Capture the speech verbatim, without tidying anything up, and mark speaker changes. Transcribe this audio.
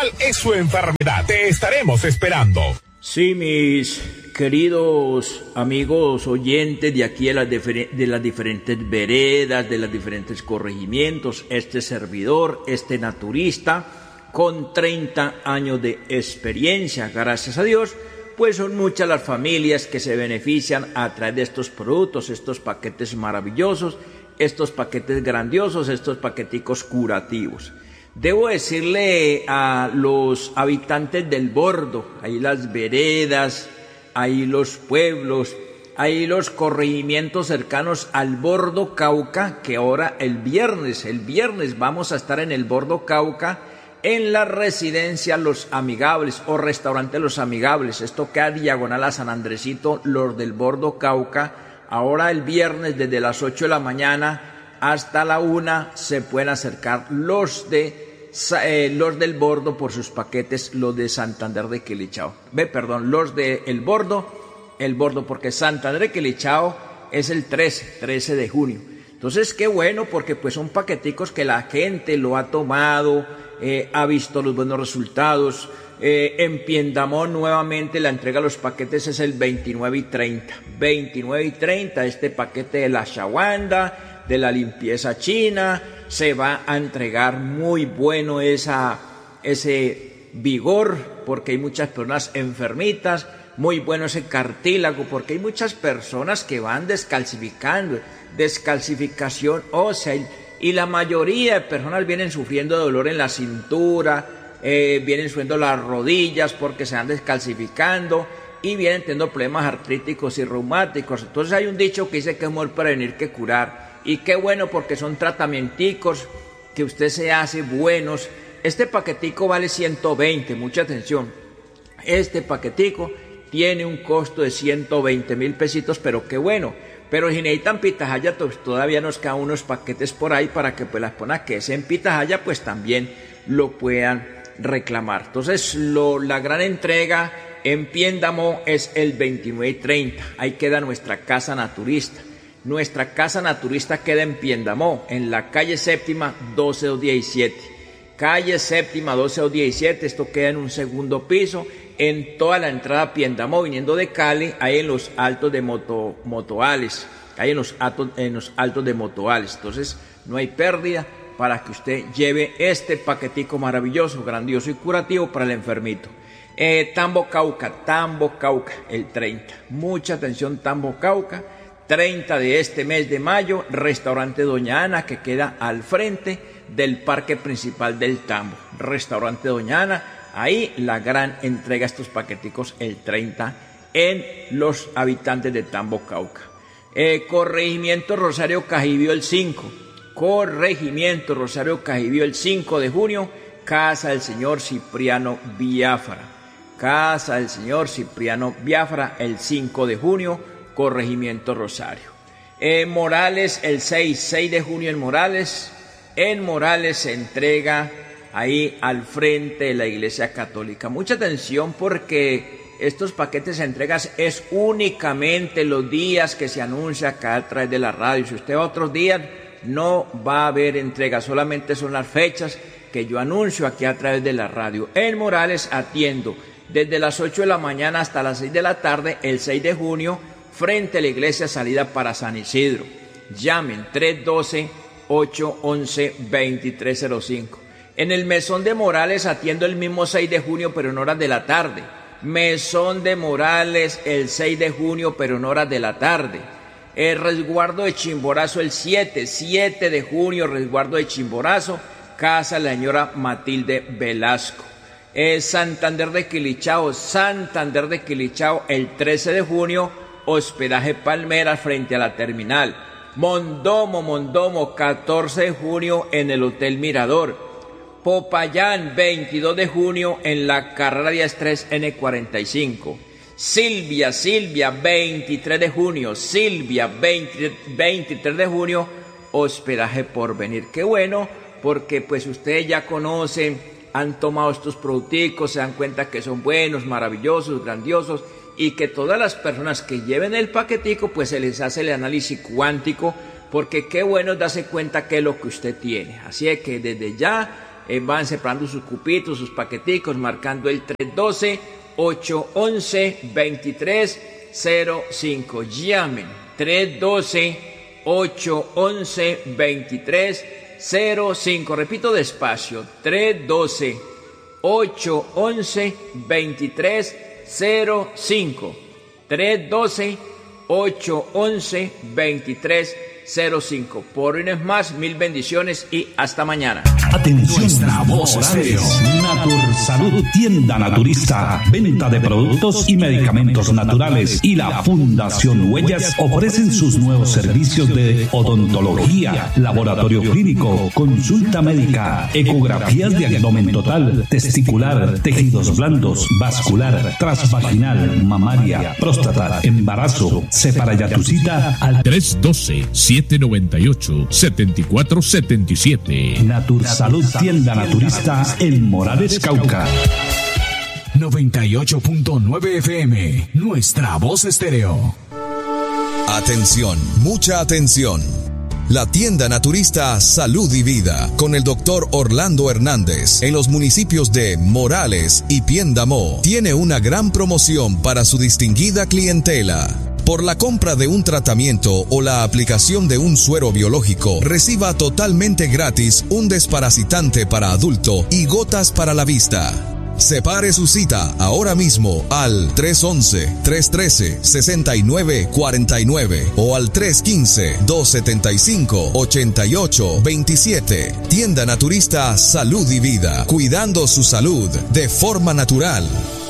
Speaker 1: ¿Cuál es su enfermedad? Te estaremos esperando.
Speaker 2: Sí, mis queridos amigos oyentes de aquí de las, de las diferentes veredas, de los diferentes corregimientos, este servidor, este naturista, con treinta años de experiencia, gracias a Dios, pues son muchas las familias que se benefician a través de estos productos, estos paquetes maravillosos, estos paquetes grandiosos, estos paqueticos curativos. Debo decirle a los habitantes del Bordo, ahí las veredas, ahí los pueblos, ahí los corregimientos cercanos al Bordo Cauca, que ahora el viernes, el viernes vamos a estar en el Bordo Cauca, en la residencia Los Amigables o restaurante Los Amigables. Esto queda diagonal a San Andresito, los del Bordo Cauca. Ahora el viernes desde las ocho de la mañana hasta la una se pueden acercar los de eh, los del Bordo por sus paquetes, los de Santander de Quilichao. Ve, perdón, los de el Bordo, el Bordo, porque Santander de Quilichao es el trece, trece de junio. Entonces, qué bueno, porque pues son paqueticos que la gente lo ha tomado, eh, ha visto los buenos resultados. Eh, en Piendamó nuevamente la entrega de los paquetes es el veintinueve y treinta. veintinueve y treinta, este paquete de la shawanda, de la limpieza china, se va a entregar muy bueno esa, ese vigor, porque hay muchas personas enfermitas, muy bueno ese cartílago, porque hay muchas personas que van descalcificando, descalcificación ósea, y, y la mayoría de personas vienen sufriendo dolor en la cintura, eh, vienen sufriendo las rodillas porque se van descalcificando y vienen teniendo problemas artríticos y reumáticos. Entonces hay un dicho que dice que es mejor prevenir que curar, y qué bueno, porque son tratamienticos que usted se hace buenos. Este paquetico vale ciento veinte, mucha atención, este paquetico tiene un costo de ciento veinte mil pesitos, pero qué bueno. Pero si necesitan pitahaya, pues todavía nos quedan unos paquetes por ahí para que pues las personas que deseen pitahaya pues también lo puedan reclamar. Entonces lo, la gran entrega en Piendamó es el veintinueve y treinta. Ahí queda nuestra casa naturista. Nuestra casa naturista queda en Piendamó, en la calle séptima doce o diecisiete. Calle séptima doce o diecisiete, esto queda en un segundo piso. En toda la entrada a Piendamó, viniendo de Cali, hay en los altos de Moto, Motoales, hay en los, altos, en los altos de Motoales. Entonces no hay pérdida para que usted lleve este paquetico maravilloso, grandioso y curativo para el enfermito. Eh, Tambo Cauca, Tambo Cauca, el treinta. Mucha atención, Tambo Cauca, treinta de este mes de mayo, restaurante Doña Ana, que queda al frente del parque principal del Tambo. Restaurante Doña Ana. Ahí la gran entrega de estos paqueticos el treinta en los habitantes de Tambo Cauca. Eh, Corregimiento Rosario Cajibío el cinco. Corregimiento Rosario Cajibío el cinco de junio. Casa del señor Cipriano Biafra. Casa del señor Cipriano Biafra el cinco de junio. Corregimiento Rosario. Eh, Morales el seis. seis de junio en Morales. En Morales se entrega ahí al frente de la Iglesia Católica. Mucha atención, porque estos paquetes de entregas es únicamente los días que se anuncia acá a través de la radio. Si usted va otros días, no va a haber entrega, solamente son las fechas que yo anuncio aquí a través de la radio. En Morales atiendo desde las ocho de la mañana hasta las seis de la tarde, el seis de junio, frente a la iglesia, salida para San Isidro. Llamen tres uno dos, ocho uno uno, dos tres cero cinco. En el Mesón de Morales atiendo el mismo seis de junio, pero en horas de la tarde. Mesón de Morales el seis de junio, pero en horas de la tarde. El resguardo de Chimborazo el siete, siete de junio, resguardo de Chimborazo, casa de la señora Matilde Velasco. El Santander de Quilichao, Santander de Quilichao el trece de junio, hospedaje Palmera frente a la terminal. Mondomo, Mondomo, catorce de junio en el Hotel Mirador. Popayán, veintidós de junio en la carrera diez tres N cuarenta y cinco. Silvia, Silvia, veintitrés de junio. Silvia, veinte, veintitrés de junio, hospedaje Porvenir. Qué bueno, porque pues ustedes ya conocen, han tomado estos producticos, se dan cuenta que son buenos, maravillosos, grandiosos, y que todas las personas que lleven el paquetico, pues se les hace el análisis cuántico, porque qué bueno es darse cuenta qué es lo que usted tiene. Así es que desde ya eh, van separando sus cupitos, sus paqueticos, marcando el tres uno dos, ocho uno uno, dos tres cero cinco. Llamen tres uno dos, ocho uno uno, dos tres cero cinco. Repito despacio, tres uno dos, ocho uno uno, dos tres cero cinco. tres uno dos, ocho uno uno, dos tres cero cinco. Por hoy no es más, mil bendiciones y hasta mañana.
Speaker 3: Atención, nuestra voz Morales, Natur Salud, tienda naturista, venta de productos y medicamentos naturales, y la Fundación Huellas ofrecen sus nuevos servicios de odontología, laboratorio clínico, consulta médica, ecografías de abdomen total, testicular, tejidos blandos, vascular, transvaginal, mamaria, próstata, embarazo. Separa ya tu cita al
Speaker 4: tres uno dos, siete nueve ocho, siete cuatro siete siete.
Speaker 3: Natur Salud, tienda naturista en Morales, Cauca.
Speaker 5: noventa y ocho punto nueve F M, nuestra voz estéreo.
Speaker 6: Atención, mucha atención. La tienda naturista Salud y Vida con el doctor Orlando Hernández en los municipios de Morales y Piendamó tiene una gran promoción para su distinguida clientela. Por la compra de un tratamiento o la aplicación de un suero biológico, reciba totalmente gratis un desparasitante para adulto y gotas para la vista. Separe su cita ahora mismo al tres uno uno, tres uno tres, seis nueve cuatro nueve o al tres uno cinco, dos siete cinco, ocho ocho dos siete. Tienda Naturista Salud y Vida, cuidando su salud de forma natural.